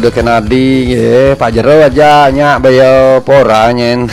Udah kena di Pak Jero aja nyak bayo poranyen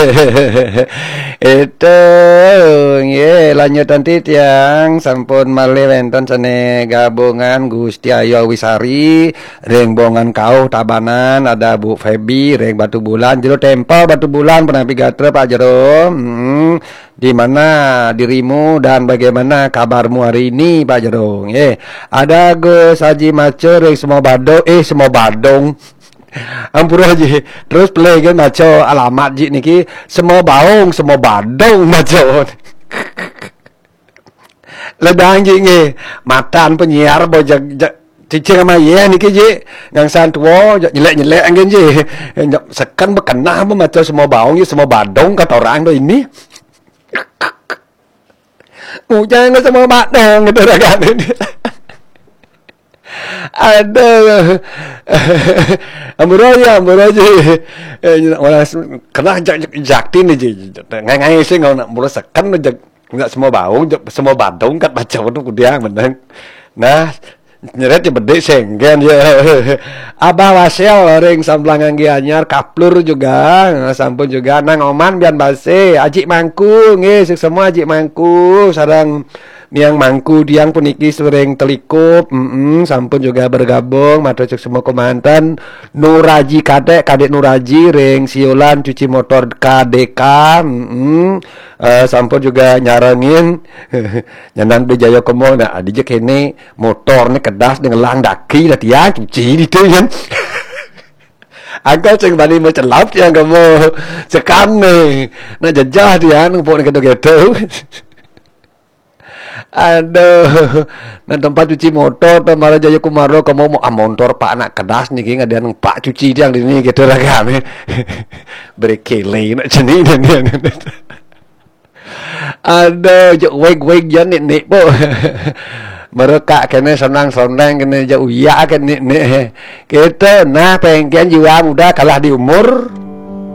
itu lanjutan titiang sampun malih wonten sene gabungan Gusti Ayu Wisari rengbongan kau tabanan ada Bu Febi reng Batu Bulan jero tempel Batu Bulan pernah pigatre Pak Jero. Di mana dirimu dan bagaimana kabarmu hari ini Pak Jero? Ada Gus Haji Maco reng semua badong ampura ji terus play kan maco alamat ji niki semua badong maco ledang ji nge matan penyiar bojak cicing sama ye niki ji yang santuo nyelek angin ji sekan bekena apa maco semua baung ji semua badong kata orang tuh ini jangan semua badong gitu kan ini ada amburoja orang kena jaktin aja ngai sih nggak mulai sekan nggak semua bau semua badung kat baca itu kudiang menang nah nyeret ya bede senggen ya abah wasel ring samblangan gianyar kaplur juga sampun juga nang oman bian base aji mangku nge semua aji mangku sarang niang mangku diang puniki sering telikup sampun juga bergabung matur semua komandan Nuraji kadek Nuraji ring siolan cuci motor KDK sampun juga nyarengin nyandan Bejayo Komo nah adije kene motor nih kedas dengan lang daki lah tiang cuci itu kan angkat ceng bani mau celap yang kamu sekam nih nah jajah dia numpuk gitu aduh nah tempat cuci motor Pemara Jaya Kumaro kamu mau motor pak anak kedas nih nggak ada pak cuci dia yang di sini gitu lah kami berkele nak jenis dan aduh jauh wake jangan nih po mereka kena senang kena jauh ya kena kita nah pengen jiwa muda kalah di umur